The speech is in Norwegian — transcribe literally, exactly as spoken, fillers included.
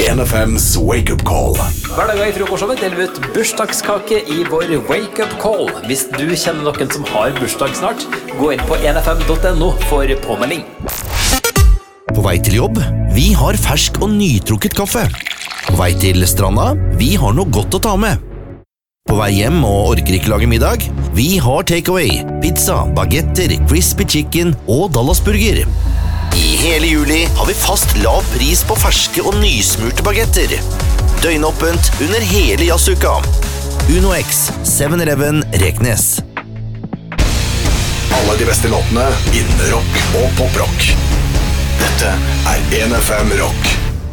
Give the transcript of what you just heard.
en F M's Wake Up Call. Hver dag i frokostshowet deler vi ut bursdagskake i vår Wake Up Call. Hvis du kjenner noen som har bursdag snart, gå inn på en f m punktum no for påmelding. På vei til jobb, vi har fersk og nytrukket kaffe. På vei til stranda, vi har noe godt å ta med. På vei hjem og orker ikke lage middag, vi har takeaway, pizza, bagetter, crispy chicken og Dallasburger. I hele juli har vi fast lav pris på ferske og nysmurte bagetter. Døgnåpent under hele jazzuka. Uno X, seven eleven, Reknes. Alle de beste låtene innen rock og poprock. Dette er en F M Rock.